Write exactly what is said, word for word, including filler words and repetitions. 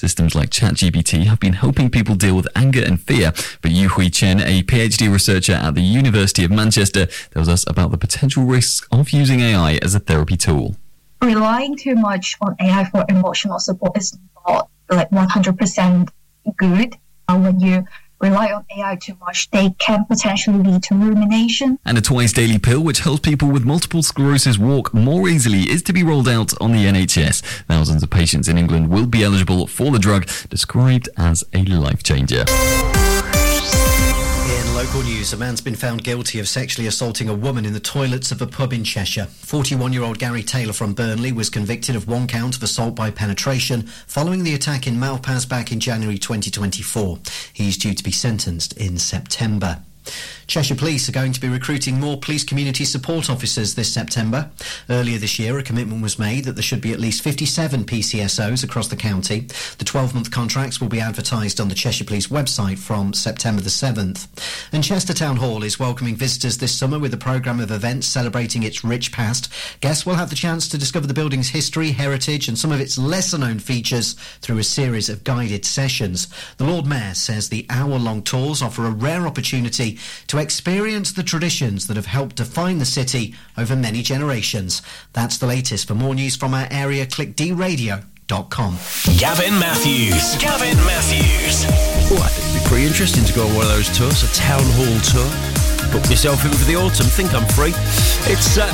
Systems like ChatGPT have been helping people deal with anger and fear, but Yu Hui Chen, a PhD researcher at the University of Manchester, tells us about the potential risks of using A I as a therapy tool. Relying too much on A I for emotional support is not like one hundred percent good. Uh, when you rely on A I too much, they can potentially lead to rumination. And a twice daily pill which helps people with multiple sclerosis walk more easily is to be rolled out on the N H S. Thousands of patients in England will be eligible for the drug, described as a life changer. In local news, a man's been found guilty of sexually assaulting a woman in the toilets of a pub in Cheshire. forty-one-year-old Gary Taylor from Burnley was convicted of one count of assault by penetration following the attack in Malpas back in January twenty twenty-four. He's due to be sentenced in September. Cheshire Police are going to be recruiting more police community support officers this September. Earlier this year, a commitment was made that there should be at least fifty-seven P C S Os across the county. The twelve-month contracts will be advertised on the Cheshire Police website from September the seventh. And Chester Town Hall is welcoming visitors this summer with a programme of events celebrating its rich past. Guests will have the chance to discover the building's history, heritage and some of its lesser-known features through a series of guided sessions. The Lord Mayor says the hour-long tours offer a rare opportunity to experience the traditions that have helped define the city over many generations. That's the latest. For more news from our area, click d radio dot com. Gavin Matthews. Gavin Matthews. Oh, I think it'd be pretty interesting to go on one of those tours, a town hall tour. Book myself in for the autumn. Think I'm free. It's uh,